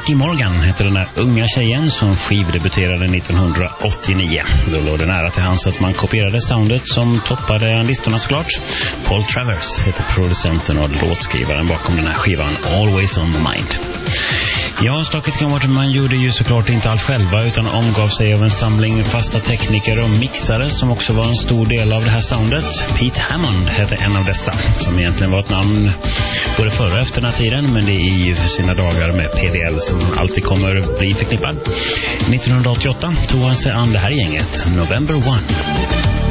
Jackie Morgan heter den där unga tjejen som skivdebuterade 1989. Då låg det nära till hands att man kopierade soundet som toppade listorna såklart. Paul Travers heter producenten och låtskrivaren bakom den här skivan Always on the Mind. Ja, Stocket man gjorde ju såklart inte allt själva utan omgav sig av en samling fasta tekniker och mixare som också var en stor del av det här soundet. Pete Hammond hette en av dessa, som egentligen var ett namn både före och efter den här tiden, men det är ju för sina dagar med PVL som alltid kommer bli förknippad. 1988 tog han sig an det här gänget, November 1.